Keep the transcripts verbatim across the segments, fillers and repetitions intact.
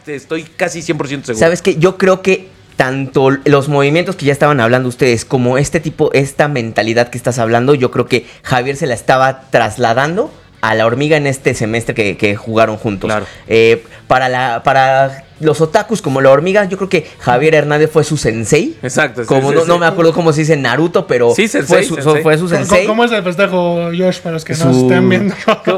estoy casi cien por ciento seguro. ¿Sabes qué? Yo creo que tanto los movimientos que ya estaban hablando ustedes como este tipo, esta mentalidad que estás hablando, yo creo que Javier se la estaba trasladando a la hormiga en este semestre que, que jugaron juntos. Claro. Eh, para, la, para los otakus como la hormiga, yo creo que Javier Hernández fue su sensei. Exacto. Como sí, no, sí, no sí. me acuerdo cómo se dice Naruto, pero sí, sensei, fue, su, sensei. fue su sensei. ¿Cómo, ¿Cómo es el festejo, Josh, para los que Su... nos estén viendo? No,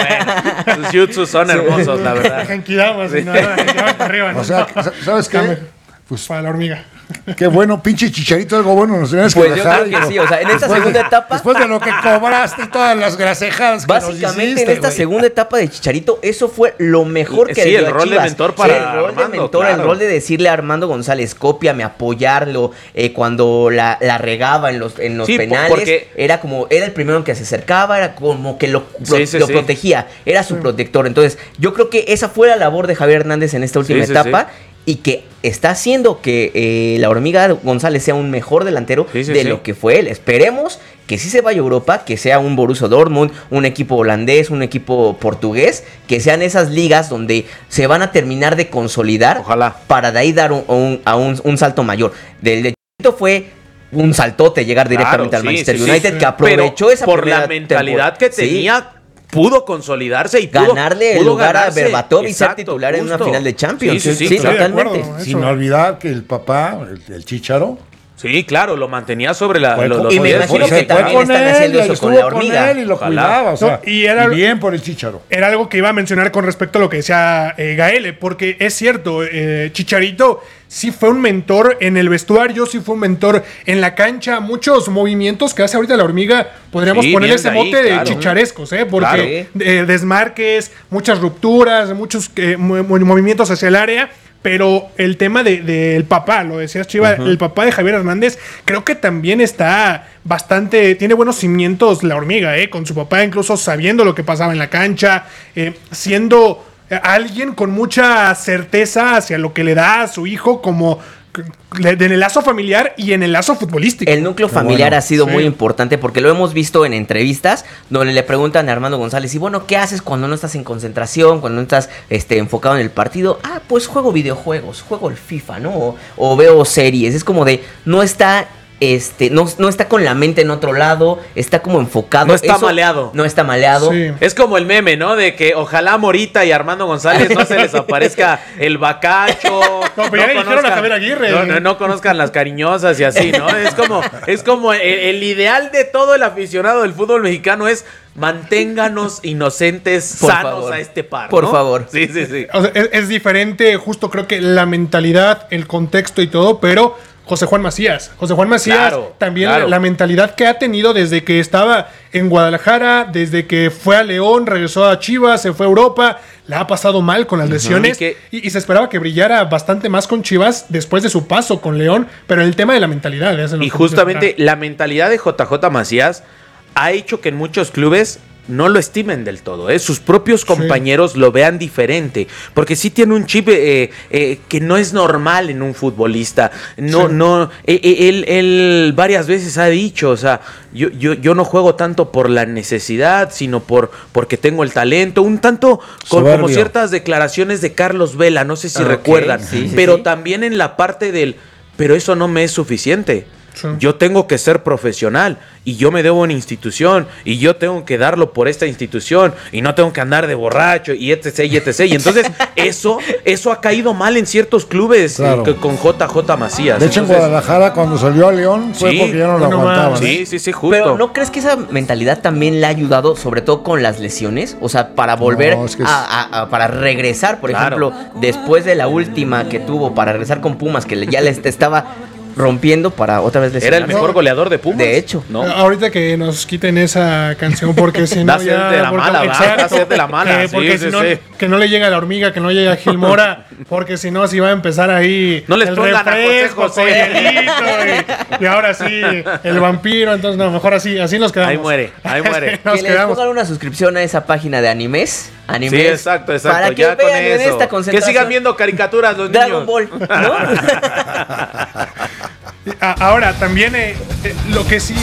bueno, sus jutsus son hermosos, la verdad. Genkidama, si no, Genkidama para arriba. ¿no? O sea, ¿sabes qué? Pues para la hormiga. Qué bueno, pinche Chicharito, algo bueno nos tienes Pues que yo dejar. creo que sí, o sea, en esta Después segunda de- etapa... Después de lo que cobraste y todas las grasejadas que nos Básicamente hiciste, en esta güey. segunda etapa de Chicharito, eso fue lo mejor que Sí, le el dio a rol de Chivas. mentor para Sí, el rol Armando, de mentor, claro. el rol de decirle a Armando González, cópiame, apoyarlo, eh, cuando la, la regaba en los, en los Sí, po- penales, porque- era como, era el primero en que se acercaba, era como que lo, Sí, lo- sí, lo sí. protegía, era su protector. Entonces, yo creo que esa fue la labor de Javier Hernández en esta última Sí, sí, etapa. sí. Y que está haciendo que eh, la hormiga González sea un mejor delantero Sí, sí, de sí. lo que fue él. Esperemos que sí se vaya a Europa, que sea un Borussia Dortmund, un equipo holandés, un equipo portugués, que sean esas ligas donde se van a terminar de consolidar. Ojalá. Para de ahí dar un, un- a un, un salto mayor. Del de Chicharito fue un saltote llegar Claro, directamente al sí, Manchester sí, sí. United, que aprovechó Pero esa por primera la mentalidad temporada. que Sí. tenía, pudo consolidarse y pudo Ganarle el pudo lugar ganarse. a Berbatov y ser Exacto, titular en una justo. final de Champions. Sí, sí, sí, Sí, estoy de totalmente. acuerdo. Sin Eso. olvidar que el papá, el, el Chicharo, Sí, claro, lo mantenía sobre la, fue los, con- los y me pies. imagino se que fue también con están él, haciendo y eso estuvo con la hormiga. él y lo Ojalá. cuidaba, o sea, No, y era- bien por el Chicharo. Era algo que iba a mencionar con respecto a lo que decía eh, Gaele, porque es cierto, eh, Chicharito sí fue un mentor en el vestuario, sí fue un mentor en la cancha. Muchos movimientos que hace ahorita la hormiga, podríamos Sí, ponerle vienen ese de ahí, mote de claro. chicharescos, ¿eh? Porque Claro. eh, desmarques, muchas rupturas, muchos eh, mo- mo- movimientos hacia el área. Pero el tema del de, del papá, lo decías Chiva, el papá de Javier Hernández, creo que también está bastante, tiene buenos cimientos la hormiga, ¿eh? Con su papá incluso sabiendo lo que pasaba en la cancha, eh, siendo eh, alguien con mucha certeza hacia lo que le da a su hijo como de- en el lazo familiar y en el lazo futbolístico. El núcleo Qué familiar bueno. ha sido Sí. muy importante porque lo hemos visto en entrevistas donde le preguntan a Armando González, y bueno, ¿qué haces cuando no estás en concentración, cuando no estás este, enfocado en el partido? Ah, pues juego videojuegos, juego el FIFA, ¿no? O, o veo series. Es como de, no está... Este, no, no está con la mente en otro lado, está como enfocado. No está maleado. No está maleado. Sí. Es como el meme, ¿no? De que ojalá Morita y Armando González no se les aparezca el bacacho. No, pero ya le dijeron a Javier Aguirre. No, no, no conozcan las cariñosas y así, ¿no? Es como, es como el, el ideal de todo el aficionado del fútbol mexicano es manténganos inocentes, Por sanos favor. a este par, Por ¿no? favor. Sí, sí, sí. O sea, es, es diferente, justo creo que la mentalidad, el contexto y todo, pero José Juan Macías. José Juan Macías Claro, también claro. la mentalidad que ha tenido desde que estaba en Guadalajara, desde que fue a León, regresó a Chivas, se fue a Europa, la ha pasado mal con las lesiones Y que- y, y se esperaba que brillara bastante más con Chivas después de su paso con León, pero el tema de la mentalidad. es en lo Y que justamente se la mentalidad de J J Macías ha hecho que en muchos clubes no lo estimen del todo, ¿eh? Sus propios compañeros lo vean diferente, porque sí tiene un chip eh, eh, que no es normal en un futbolista. No, Sí. no, eh, eh, él, él varias veces ha dicho, o sea, yo, yo, yo no juego tanto por la necesidad, sino por porque tengo el talento, un tanto con, como Soberbio. ciertas declaraciones de Carlos Vela, no sé si Ah, ok, recuerdan, sí, sí, pero sí. también en la parte del, pero eso no me es suficiente. Sí. Yo tengo que ser profesional y yo me debo a una institución y yo tengo que darlo por esta institución y no tengo que andar de borracho y etc y etc. Y entonces eso eso ha caído mal en ciertos clubes, Claro. eh, que- con J J Macías. De hecho, en Entonces, Guadalajara, cuando salió a León, fue Sí, porque ya no lo bueno, aguantaban. más. ¿eh? sí, sí, sí, justo. Pero ¿no crees que esa mentalidad también le ha ayudado, sobre todo con las lesiones? O sea, para volver No, es que es- a, a- a- para regresar, por Claro. ejemplo, después de la última que tuvo para regresar con Pumas, que le- ya le estaba rompiendo para otra vez Era lesionar. el mejor goleador de Pumas. De hecho. ¿no? Ahorita que nos quiten esa canción, porque si no Da sed ya... de la porque- mala, ¿va? exacto, Da sed de la mala, que- sí, porque sí, si no, sí. que no le llegue a la hormiga, que no llegue a Gil Mora, porque si no, así va a empezar ahí No les el pongan a refresco, José José. con hielito, y, y ahora sí, el vampiro, entonces no, mejor así, así nos quedamos. Ahí muere, ahí muere. Nos Que les quedamos. pongan una suscripción a esa página de animes. animes Sí, exacto, exacto. Para que ya con vean en eso. esta Que concentración sigan viendo caricaturas los Dragon niños. Ball, ¿no? A- Ahora, también eh, eh, lo que sí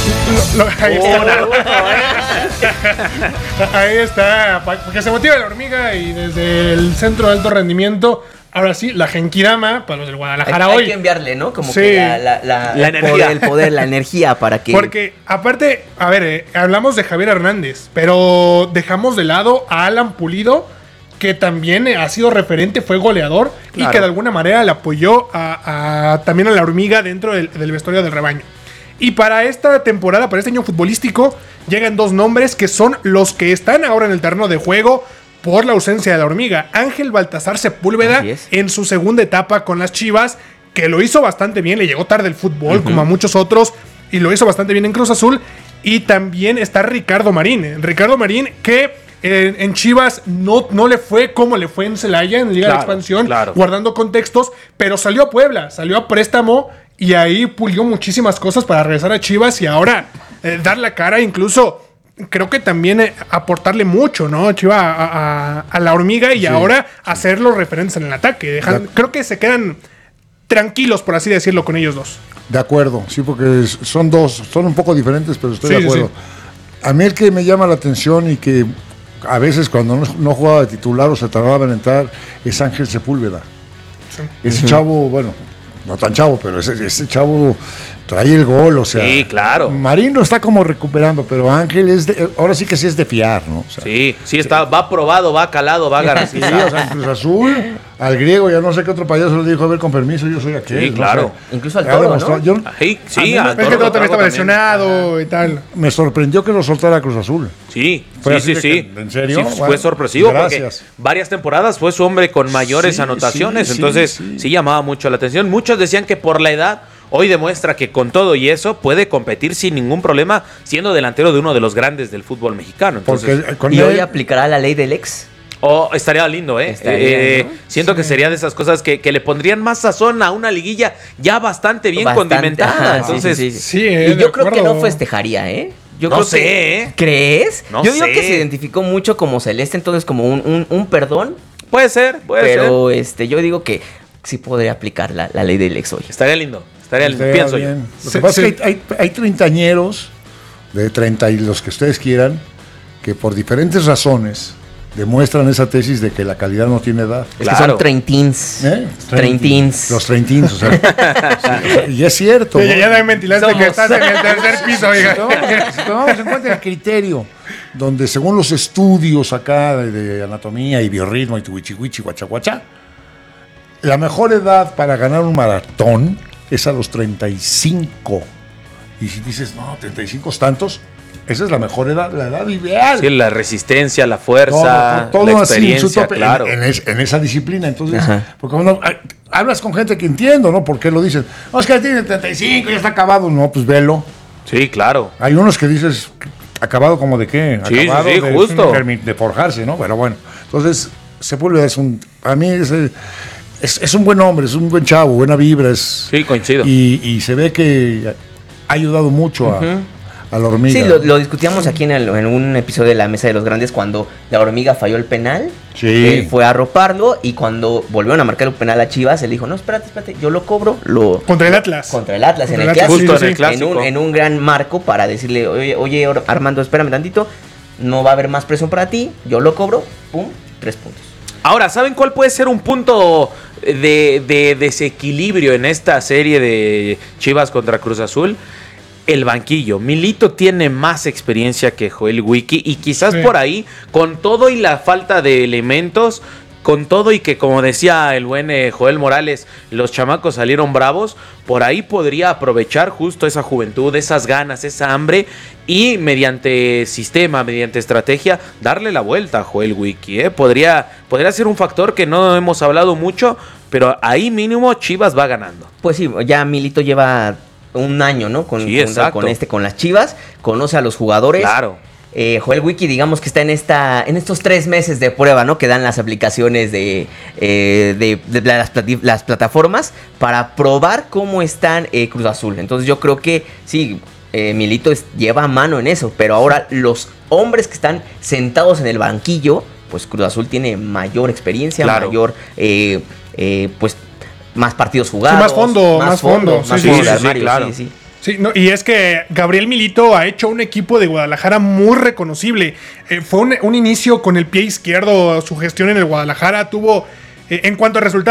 Lo- lo- ahí, está, ahí está, para que se motive la hormiga y desde el centro de alto rendimiento, ahora sí, la Genkidama para los del Guadalajara hay, hay hoy. que enviarle, ¿no? Como Sí. que la, la, la, La el energía. poder, el poder, la energía para que... Porque, aparte, a ver, eh, hablamos de Javier Hernández, pero dejamos de lado a Alan Pulido, que también eh, ha sido referente, fue goleador y Claro. que de alguna manera le apoyó a, a- también a la hormiga dentro del, del vestuario del rebaño. Y para esta temporada, para este año futbolístico, llegan dos nombres que son los que están ahora en el terreno de juego por la ausencia de la hormiga. Ángel Baltasar Sepúlveda Así es. en su segunda etapa con las Chivas, que lo hizo bastante bien, le llegó tarde el fútbol, como a muchos otros, y lo hizo bastante bien en Cruz Azul. Y también está Ricardo Marín. eh, Ricardo Marín, que eh, en Chivas no, no le fue como le fue en Celaya, en Liga Claro, de Expansión, claro. guardando contextos, pero salió a Puebla, salió a préstamo y ahí pulió muchísimas cosas para regresar a Chivas y ahora eh, dar la cara, incluso creo que también eh, aportarle mucho, ¿no? Chivas a, a- a la hormiga y Sí, ahora hacer los referentes en el ataque. Dejan- Ya. creo que se quedan tranquilos, por así decirlo, con ellos dos. De acuerdo, sí, porque es- son dos, son un poco diferentes, pero estoy Sí, de sí, acuerdo. A mí el que me llama la atención y que a veces cuando no, no jugaba de titular o se tardaba en entrar es Ángel Sepúlveda. Ese chavo, bueno, no tan chavo, pero ese, ese chavo trae el gol, o sea. Sí, claro. Marín lo está como recuperando, pero Ángel es de, ahora sí que sí es de fiar, ¿no? O sea, Sí, sí, está, va probado, va calado, va sí, garantizado. o sea, en Cruz Azul, al griego, ya no sé qué otro payaso le dijo, a ver, con permiso, yo soy aquel. Sí, no claro. sé. Incluso al Ya Toro, demostró- ¿no? yo- Sí, sí, A mí a me- Es que Toro todo también estaba también. lesionado y tal. me sorprendió que lo soltara Cruz Azul. Sí, Fue sí, así sí, de sí. que, ¿en serio? Sí, Bueno, fue sorpresivo gracias. porque varias temporadas fue su hombre con mayores Sí, anotaciones, sí, sí, entonces sí, sí. llamaba mucho la atención. Muchos decían que por la edad hoy demuestra que con todo y eso puede competir sin ningún problema siendo delantero de uno de los grandes del fútbol mexicano. Entonces, Porque con Y él, hoy aplicará la ley del ex. oh, estaría lindo, ¿eh? Estaría, Eh, ¿no? Siento que sería de esas cosas que, que le pondrían más sazón a una liguilla ya bastante bien Bastante, condimentada. ajá, sí, Entonces, sí, sí. Sí, eh, Y de yo creo que acuerdo. no festejaría, ¿eh? Yo No creo sé, que- ¿eh? ¿Crees? No yo digo sé. que se identificó mucho como Celeste, entonces como un, un, un perdón, puede ser, puede pero este, yo digo que sí podría aplicar la, la ley del ex hoy. ser. Estaría lindo, estaría lindo, estaría pienso bien. yo. Lo Se- que pasa se- es que hay, hay, hay treintañeros, de treinta y los que ustedes quieran, que por diferentes razones demuestran esa tesis de que la calidad no tiene edad. Es que Claro. son treintins. ¿Eh? Treintins. Los treintins, o sea, sí, o sea, y es cierto. Sí, ¿no? ya, ya me ventilaste Somos. que estás en el tercer piso, Si hija. tomamos, si tomamos en cuenta el criterio, donde según los estudios acá de, de anatomía y biorritmo y tu wichi wichi guacha guacha, la mejor edad para ganar un maratón es a los treinta y cinco. Y si dices, no, treinta y cinco es tantos, esa es la mejor edad, la edad ideal. Sí, la resistencia, la fuerza, Todo- todo la así en su experiencia, tope, en- claro. en, es- en esa disciplina. Entonces, Ajá. porque cuando ah, hablas con gente que entiendo, ¿no? ¿Por qué lo dicen? No, es que tiene treinta y cinco, ya está acabado. No, pues velo. Sí, claro. Hay unos que dices, ¿acabado como de qué? Sí, sí, Acabado sí, de, justo. De, de forjarse, ¿no? Pero bueno, entonces, Sepúlveda es un, a mí es, eh, es, es un buen hombre, es un buen chavo, buena vibra, es, Sí, coincido. y, y se ve que ha ayudado mucho a, a la hormiga. Sí, lo, lo discutíamos aquí en, el- en un episodio de La Mesa de los Grandes cuando la hormiga falló el penal. Sí. Él fue a arroparlo y cuando volvieron a marcar el penal a Chivas, él dijo, no, espérate, espérate, yo lo cobro. Lo, Contra el Atlas. Contra el Atlas, Contra en el el Atlas, clásico. Justo en el clásico. En un, en un gran marco para decirle, oye, oye, Or- Armando, espérame tantito, no va a haber más presión para ti, yo lo cobro, pum, tres puntos. Ahora, ¿saben cuál puede ser un punto de, de desequilibrio en esta serie de Chivas contra Cruz Azul? El banquillo. Milito tiene más experiencia que Joel Wiki y quizás Sí. por ahí, con todo y la falta de elementos, con todo y que, como decía el buen eh, Joel Morales, los chamacos salieron bravos, por ahí podría aprovechar justo esa juventud, esas ganas, esa hambre y mediante sistema, mediante estrategia, darle la vuelta a Joel Wiki. ¿eh? Podría, podría ser un factor que no hemos hablado mucho, pero ahí mínimo Chivas va ganando. Pues sí, ya Milito lleva un año, ¿no? Con, Sí, con- exacto. con este, con las Chivas, conoce a los jugadores. Claro. Eh, Joel Wiki, digamos que está en esta, en estos tres meses de prueba, ¿no? Que dan las aplicaciones de, eh, de, de las, plati- las plataformas para probar cómo están eh, Cruz Azul. Entonces yo creo que sí, eh, Milito es- lleva mano en eso, pero ahora los hombres que están sentados en el banquillo, pues Cruz Azul tiene mayor experiencia, Claro. mayor, eh, eh, pues más partidos jugados, más fondo, más fondo, más sí, fondo sí, de sí, armario, claro. sí, sí. Sí, no, y es que Gabriel Milito ha hecho un equipo de Guadalajara muy reconocible. Eh, fue un, un inicio con el pie izquierdo, su gestión en el Guadalajara tuvo, eh, en cuanto a resultados,